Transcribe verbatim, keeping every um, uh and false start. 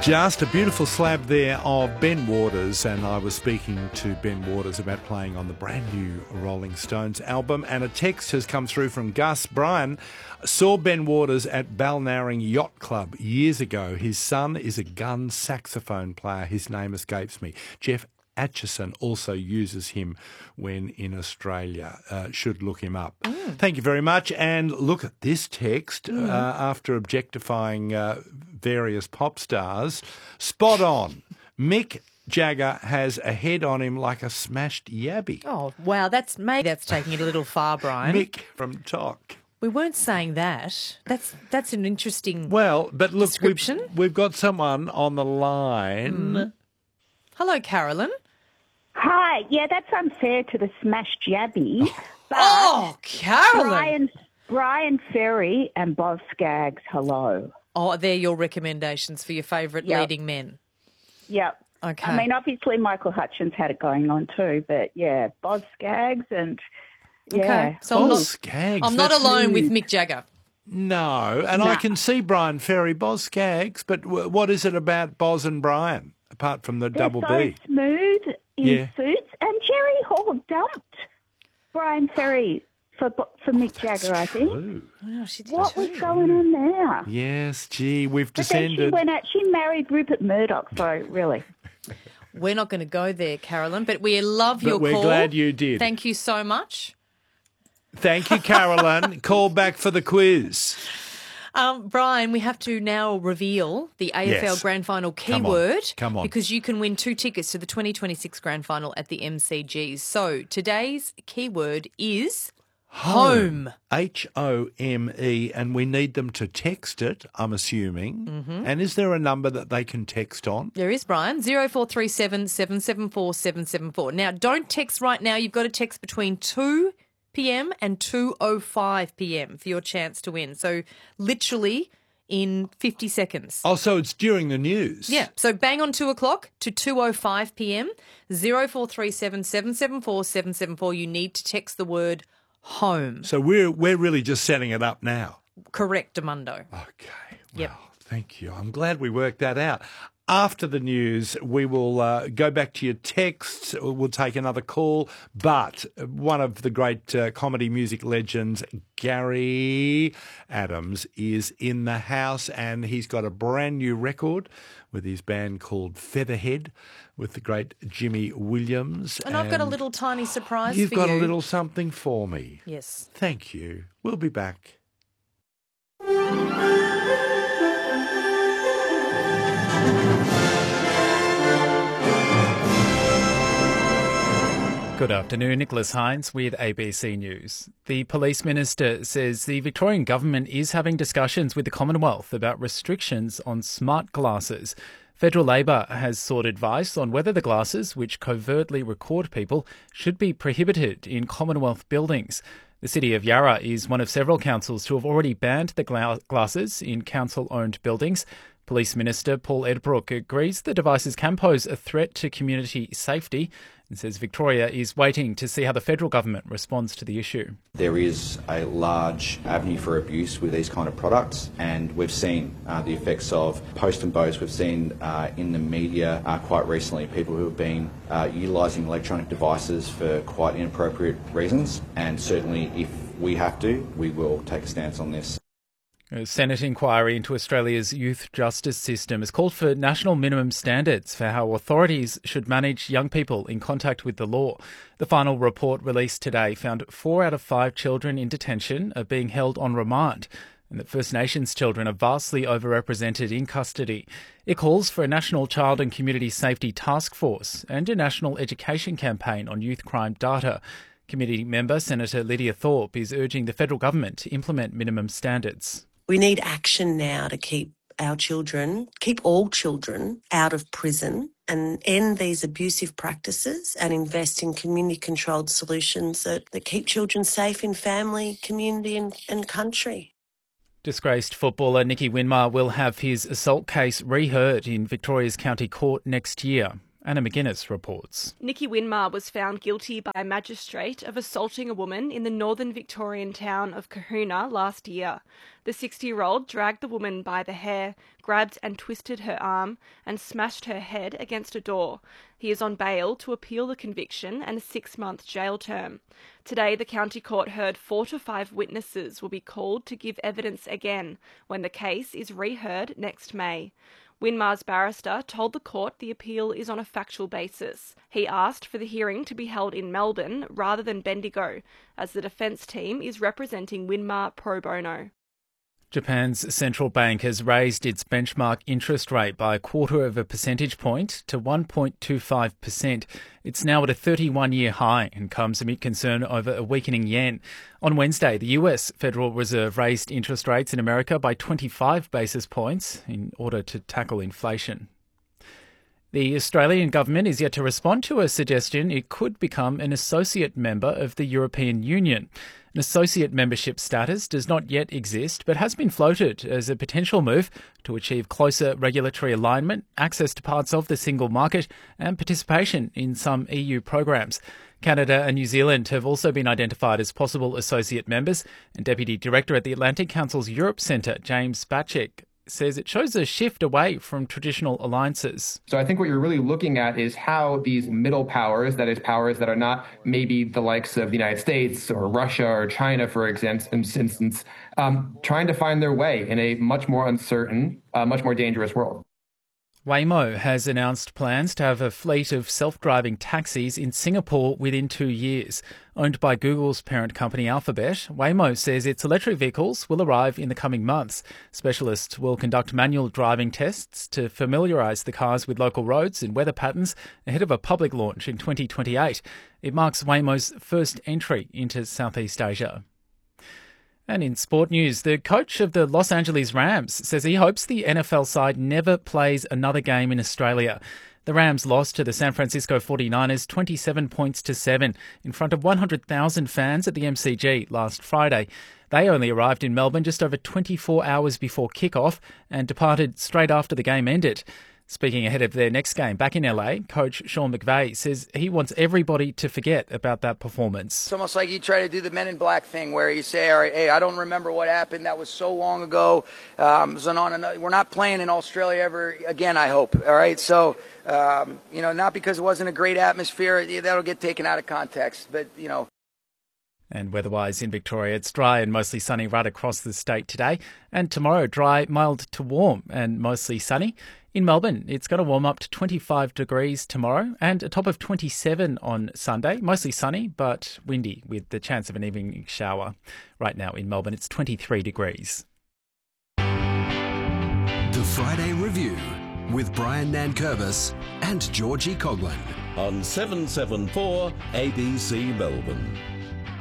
Just a beautiful slab there of Ben Waters, and I was speaking to Ben Waters about playing on the brand new Rolling Stones album, and a text has come through from Gus. Brian saw Ben Waters at Balnarring Yacht Club years ago. His son is a gun saxophone player. His name escapes me. Jeff Atchison also uses him when in Australia. Uh, should look him up. Mm. Thank you very much. And look at this text. Mm. Uh, after objectifying uh, various pop stars, spot on. Mick Jagger has a head on him like a smashed yabby. Oh, wow. That's maybe that's taking it a little far, Brian. Mick from Tok. We weren't saying that. That's that's an interesting well, but look, description. We've, we've got someone on the line. Mm. Hello, Carolyn. Hi. Yeah, that's unfair to the smashed yabby. But oh, Carolyn. Brian, Brian Ferry and Boz Scaggs, hello. Oh, they're your recommendations for your favourite yep. leading men. Yep. Okay. I mean, obviously Michael Hutchins had it going on too, but yeah, Boz Scaggs and yeah. Okay. So Boz I'm not, Scaggs. I'm not alone with Mick Jagger. No, and nah. I can see Brian Ferry, Boz Scaggs, but w- what is it about Boz and Brian, apart from the They're double so B? smooth in yeah. suits, and Jerry Hall dumped Brian Ferry for for Mick That's Jagger, I think. True. Oh, she did what too. was going on there? Yes, gee, we've But then descended. she went out, she married Rupert Murdoch, so really. We're not going to go there, Carolyn, but we love but your we're call. We're glad you did. Thank you so much. Thank you, Carolyn. Call back for the quiz. Um, Brian, we have to now reveal the A F L yes. Grand Final keyword. Come on. Come on. Because you can win two tickets to the twenty twenty-six Grand Final at the M C Gs. So today's keyword is home. home. H O M E, and we need them to text it, I'm assuming. Mm-hmm. And is there a number that they can text on? There is, Brian, zero four three seven, seven seven four, seven seven four. Now, don't text right now. You've got to text between two p.m. and two oh five p.m. for your chance to win. So literally in fifty seconds. Oh, so it's during the news. Yeah. So bang on two o'clock to two oh five p.m. zero four three seven, seven seven four, seven seven four. You need to text the word home. So we're we're really just setting it up now. Correct, Amundo. Okay. Yep. Well, thank you. I'm glad we worked that out. After the news, we will uh, go back to your texts. We'll take another call. But one of the great uh, comedy music legends, Gary Adams, is in the house, and he's got a brand new record with his band called Featherhead with the great Jimmy Williams. And, and I've got a little tiny surprise you've for you. You've got a little something for me. Yes. Thank you. We'll be back. Good afternoon, Nicholas Hines with A B C News. The Police Minister says the Victorian Government is having discussions with the Commonwealth about restrictions on smart glasses. Federal Labor has sought advice on whether the glasses, which covertly record people, should be prohibited in Commonwealth buildings. The City of Yarra is one of several councils to have already banned the gla- glasses in council-owned buildings. Police Minister Paul Edbrook agrees the devices can pose a threat to community safety and says Victoria is waiting to see how the federal government responds to the issue. There is a large avenue for abuse with these kind of products, and we've seen uh, the effects of post and boast. We've seen uh, in the media uh, quite recently people who have been uh, utilising electronic devices for quite inappropriate reasons, and certainly if we have to, we will take a stance on this. A Senate inquiry into Australia's youth justice system has called for national minimum standards for how authorities should manage young people in contact with the law. The final report released today found four out of five children in detention are being held on remand, and that First Nations children are vastly overrepresented in custody. It calls for a national child and community safety task force and a national education campaign on youth crime data. Committee member Senator Lydia Thorpe is urging the federal government to implement minimum standards. We need action now to keep our children, keep all children out of prison and end these abusive practices and invest in community-controlled solutions that, that keep children safe in family, community and, and country. Disgraced footballer Nicky Winmar will have his assault case reheard in Victoria's County Court next year. Anna McGuinness reports. Nicky Winmar was found guilty by a magistrate of assaulting a woman in the northern Victorian town of Kahuna last year. The sixty-year-old dragged the woman by the hair, grabbed and twisted her arm, and smashed her head against a door. He is on bail to appeal the conviction and a six-month jail term. Today, the county court heard four to five witnesses will be called to give evidence again when the case is reheard next May. Winmar's barrister told the court the appeal is on a factual basis. He asked for the hearing to be held in Melbourne rather than Bendigo, as the defence team is representing Winmar pro bono. Japan's central bank has raised its benchmark interest rate by a quarter of a percentage point to one point two five percent. It's now at a thirty-one-year high and comes amid concern over a weakening yen. On Wednesday, the U S Federal Reserve raised interest rates in America by twenty-five basis points in order to tackle inflation. The Australian government is yet to respond to a suggestion it could become an associate member of the European Union. An associate membership status does not yet exist, but has been floated as a potential move to achieve closer regulatory alignment, access to parts of the single market, and participation in some E U programs. Canada and New Zealand have also been identified as possible associate members, and Deputy Director at the Atlantic Council's Europe Centre, James Batchik, says it shows a shift away from traditional alliances. So I think what you're really looking at is how these middle powers, that is powers that are not maybe the likes of the United States or Russia or China, for instance, um, trying to find their way in a much more uncertain, uh, much more dangerous world. Waymo has announced plans to have a fleet of self-driving taxis in Singapore within two years. Owned by Google's parent company Alphabet, Waymo says its electric vehicles will arrive in the coming months. Specialists will conduct manual driving tests to familiarise the cars with local roads and weather patterns ahead of a public launch in twenty twenty-eight. It marks Waymo's first entry into Southeast Asia. And in sport news, the coach of the Los Angeles Rams says he hopes the N F L side never plays another game in Australia. The Rams lost to the San Francisco forty-niners twenty-seven points to seven in front of one hundred thousand fans at the M C G last Friday. They only arrived in Melbourne just over twenty-four hours before kickoff and departed straight after the game ended. Speaking ahead of their next game back in L A, coach Sean McVay says he wants everybody to forget about that performance. It's almost like you try to do the Men in Black thing where you say, all right, hey, I don't remember what happened. That was so long ago. Um, we're not playing in Australia ever again, I hope. All right, so, um, you know, not because it wasn't a great atmosphere. That'll get taken out of context, but, you know. And weather-wise in Victoria, it's dry and mostly sunny right across the state today. And tomorrow, dry, mild to warm and mostly sunny. In Melbourne, it's going to warm up to twenty-five degrees tomorrow and a top of twenty-seven on Sunday. Mostly sunny, but windy with the chance of an evening shower. Right now in Melbourne, it's twenty-three degrees. The Friday Review with Brian Nankervis and Georgie Coughlin on seven seven four A B C Melbourne.